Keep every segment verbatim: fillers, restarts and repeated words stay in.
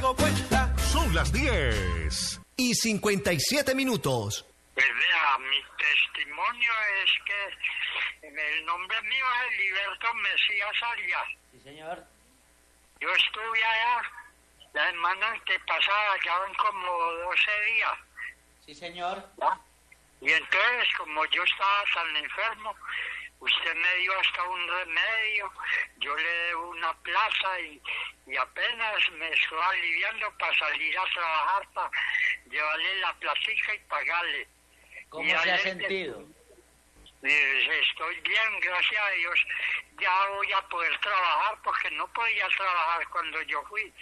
conmigo cuenta. Son las diez y cincuenta y siete minutos. Pues vea, mi testimonio es que el nombre mío es Heriberto Mesías Arias. Sí, señor. Yo estuve allá la semana antepasada, ya van como doce días. Sí, señor. ¿Ya? Y entonces, como yo estaba tan enfermo, usted me dio hasta un remedio, yo le debo una plaza y, y apenas me estoy aliviando para salir a trabajar, para llevarle la platica y pagarle. ¿Cómo y se ha ayer, sentido? Pues, estoy bien, gracias a Dios. Ya voy a poder trabajar porque no podía trabajar cuando yo fui.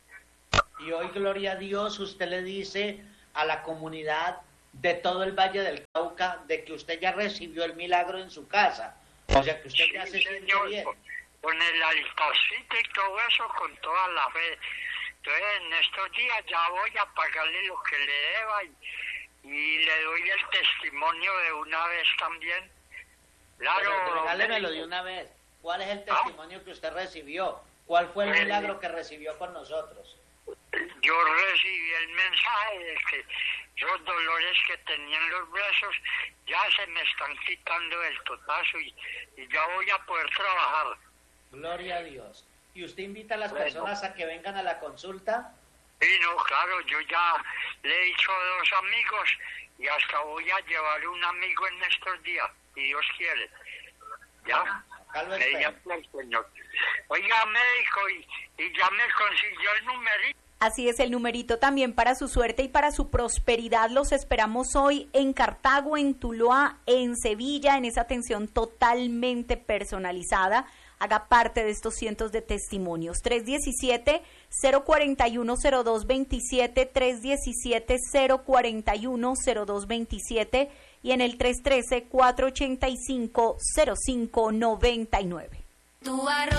Y hoy, gloria a Dios, usted le dice a la comunidad de todo el Valle del Cauca de que usted ya recibió el milagro en su casa. O sea, que usted Sí, ya se señor, siente bien. Con, con el altarcito y todo eso, con toda la fe. Entonces, en estos días ya voy a pagarle lo que le deba y, y le doy el testimonio de una vez también. Claro. Pero regálemelo de una vez. ¿Cuál es el testimonio que usted recibió? ¿Cuál fue el El- milagro que recibió con nosotros? Yo recibí el mensaje de que los dolores que tenían los brazos ya se me están quitando del totazo y, y ya voy a poder trabajar. Gloria a Dios. ¿Y usted invita a las Bueno. personas a que vengan a la consulta? Sí, no, claro, yo ya le he dicho a dos amigos y hasta voy a llevar un amigo en estos días, si Dios quiere. ¿Ya? Acá lo Me espero. llama el señor. Oiga, médico, y, y ya me consiguió el numerito. Así es, el numerito también para su suerte y para su prosperidad. Los esperamos hoy en Cartago, en Tuluá, en Sevilla, en esa atención totalmente personalizada. Haga parte de estos cientos de testimonios. tres diecisiete, cero cuarenta y uno, cero dos veintisiete, tres diecisiete, cero cuarenta y uno, cero dos veintisiete y en el tres trece, cuatro ochenta y cinco, cero cinco noventa y nueve.